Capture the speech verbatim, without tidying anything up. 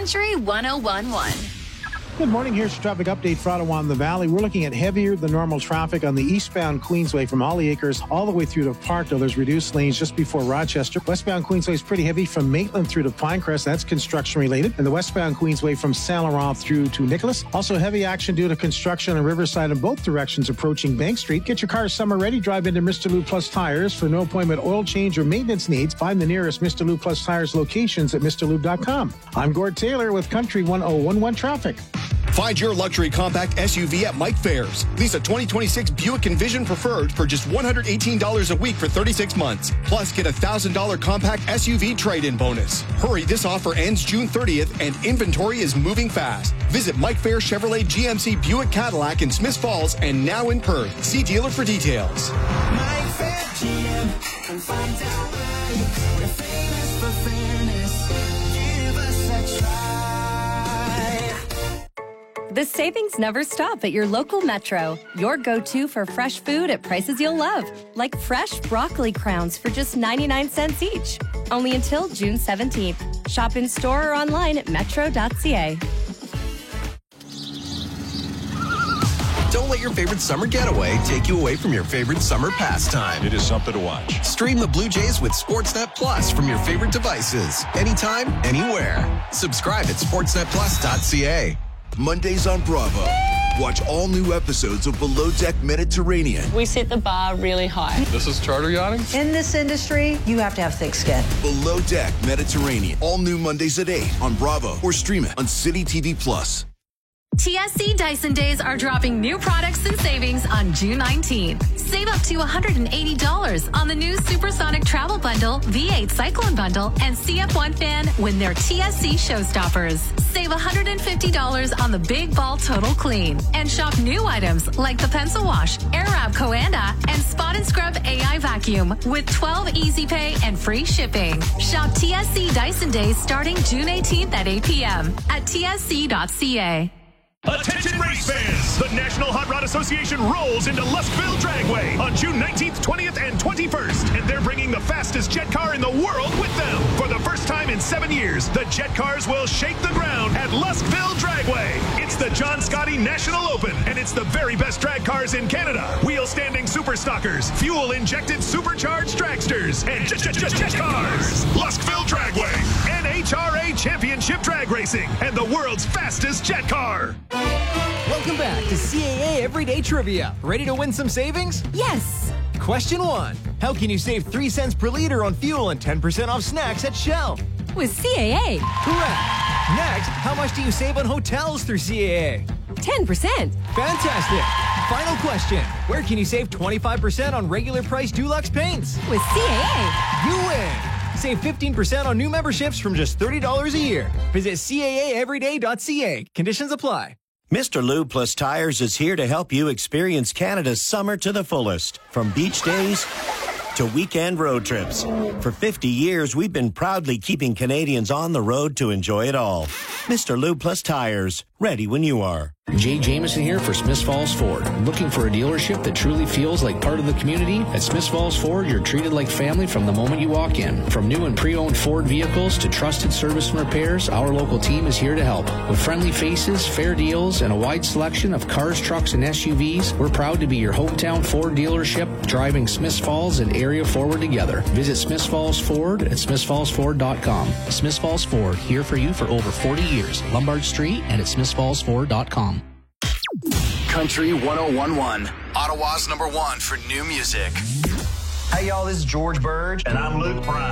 Country one oh one point one. Good morning. Here's your traffic update for Ottawa and the Valley. We're looking at heavier than normal traffic on the eastbound Queensway from Holly Acres all the way through to Parkdale. There's reduced lanes just before Rochester. Westbound Queensway is pretty heavy from Maitland through to Pinecrest. That's construction related. And the westbound Queensway from Saint Laurent through to Nicholas. Also heavy action due to construction on Riverside in both directions approaching Bank Street. Get your car summer ready. Drive into Mister Lube Plus Tires for no appointment oil change or maintenance needs. Find the nearest Mister Lube Plus Tires locations at Mr Lube dot com. I'm Gord Taylor with Country one oh one one Traffic. Find your luxury compact S U V at Mike Fairs. Lease a twenty twenty-six Buick Envision Preferred for just one hundred eighteen dollars a week for thirty-six months. Plus, get a one thousand dollars compact S U V trade-in bonus. Hurry, this offer ends June thirtieth and inventory is moving fast. Visit Mike Fair Chevrolet G M C Buick Cadillac in Smiths Falls and now in Perth. See dealer for details. Mike Fair G M and find out why we're famous for fairness. Give us a try. The savings never stop at your local Metro. Your go-to for fresh food at prices you'll love. Like fresh broccoli crowns for just ninety-nine cents each. Only until June seventeenth. Shop in store or online at metro dot c a. Don't let your favorite summer getaway take you away from your favorite summer pastime. It is something to watch. Stream the Blue Jays with Sportsnet Plus from your favorite devices. Anytime, anywhere. Subscribe at sportsnet plus dot c a. Mondays on Bravo. Watch all new episodes of Below Deck Mediterranean. We set the bar really high. This is charter yachting? In this industry, you have to have thick skin. Below Deck Mediterranean. All new Mondays at eight on Bravo or stream it on City T V Plus. T S C Dyson Days are dropping new products and savings on June nineteenth. Save up to one hundred eighty dollars on the new Supersonic Travel Bundle, V eight Cyclone Bundle, and C F one fan when they're T S C Showstoppers. Save one hundred fifty dollars on the Big Ball Total Clean. And shop new items like the Pencil Wash, Airwrap Coanda, and Spot and Scrub A I Vacuum with twelve Easy Pay and free shipping. Shop T S C Dyson Days starting June eighteenth at eight p.m. at T S C dot c a. Attention race fans! The National Hot Rod Association rolls into Luskville Dragway on June nineteenth, twentieth, and twenty-first, and they're bringing the fastest jet car in the world with them. For the first time in seven years, the jet cars will shake the ground at Luskville Dragway. It's the John Scotty National Open, and it's the very best drag cars in Canada. Wheel-standing super stockers, fuel-injected supercharged dragsters, and jet, jet, jet, jet cars. Luskville Dragway, N H R A Championship Drag Racing, and the world's fastest jet car. Welcome back to C A A Everyday Trivia. Ready to win some savings? Yes. Question one. How can you save three cents per liter on fuel and ten percent off snacks at Shell? With C A A. Correct. Next, how much do you save on hotels through C A A? ten percent. Fantastic. Final question. Where can you save twenty-five percent on regular price Dulux paints? With C A A. You win. Save fifteen percent on new memberships from just thirty dollars a year. Visit C A A everyday dot c a. Conditions apply. Mister Lube Plus Tires is here to help you experience Canada's summer to the fullest. From beach days to weekend road trips. For fifty years, we've been proudly keeping Canadians on the road to enjoy it all. Mister Lube Plus Tires, ready when you are. Jay Jameson here for Smiths Falls Ford. Looking for a dealership that truly feels like part of the community? At Smiths Falls Ford, you're treated like family from the moment you walk in. From new and pre-owned Ford vehicles to trusted service and repairs, our local team is here to help. With friendly faces, fair deals, and a wide selection of cars, trucks, and S U Vs, we're proud to be your hometown Ford dealership, driving Smiths Falls and area forward together. Visit Smiths Falls Ford at smiths falls ford dot com. Smiths Falls Ford, here for you for over forty years. Lombard Street and at smiths falls ford dot com. Country one oh one one, Ottawa's number one for new music. Hey y'all, this is George Burge. And I'm Luke Bryan.